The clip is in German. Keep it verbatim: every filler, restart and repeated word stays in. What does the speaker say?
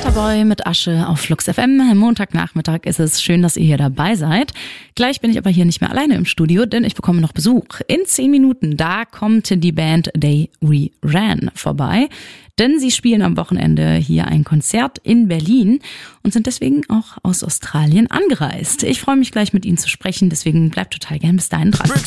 Waterboy mit Asche auf Flux F M. Montagnachmittag ist es. Schön, dass ihr hier dabei seid. Gleich bin ich aber hier nicht mehr alleine im Studio, denn ich bekomme noch Besuch. In zehn Minuten, da kommt die Band They We Ran vorbei. Denn sie spielen am Wochenende hier ein Konzert in Berlin und sind deswegen auch aus Australien angereist. Ich freue mich gleich mit ihnen zu sprechen, deswegen bleibt total gern bis dahin dran.